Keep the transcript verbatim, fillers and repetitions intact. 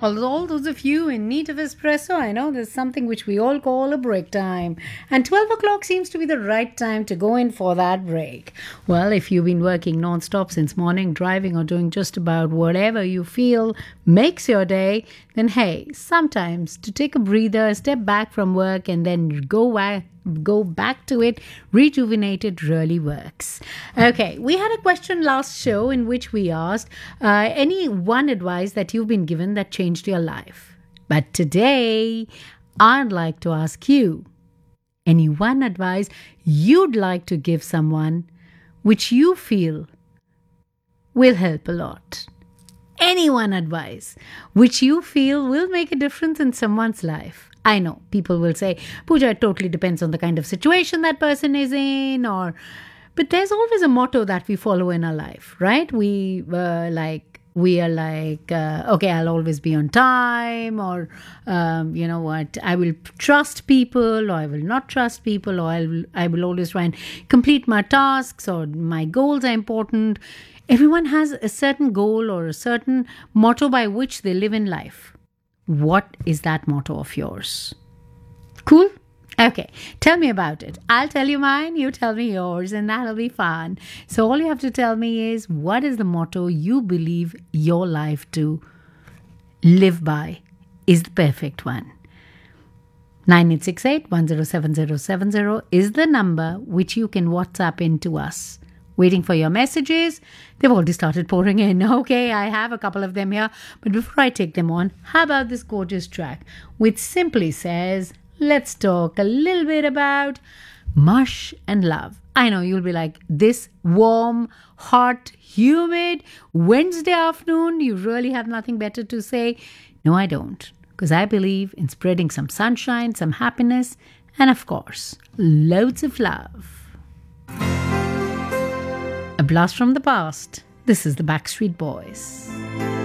Although all those of you in need of espresso, I know there's something which we all call a break time. And twelve o'clock seems to be the right time to go in for that break. Well, if you've been working non-stop since morning, driving or doing just about whatever you feel makes your day, then hey, sometimes to take a breather, step back from work and then go back go back to it, rejuvenated really works. Okay, we had a question last show in which we asked uh, any one advice that you've been given that changed your life. But today, I'd like to ask you any one advice you'd like to give someone which you feel will help a lot. Any one advice which you feel will make a difference in someone's life. I know people will say, Pooja, it totally depends on the kind of situation that person is in, or, but there's always a motto that we follow in our life, right? We uh, like, we are like, uh, okay, I'll always be on time, or, um, you know what, I will trust people, or I will not trust people, or I will, I will always try and complete my tasks, or my goals are important. Everyone has a certain goal or a certain motto by which they live in life. What is that motto of yours? Cool? Okay, tell me about it. I'll tell you mine, you tell me yours, and that'll be fun. So all you have to tell me is, what is the motto you believe your life to live by is the perfect one? nine eight six eight, one zero seven zero seven zero is the number which you can WhatsApp in to us. Waiting for your messages. They've already started pouring in. Okay, I have a couple of them here. But before I take them on, how about this gorgeous track, which simply says, let's talk a little bit about mush and love. I know you'll be like, this warm, hot, humid Wednesday afternoon, you really have nothing better to say. No, I don't. Because I believe in spreading some sunshine, some happiness, and of course, loads of love. A blast from the past. This is the Backstreet Boys.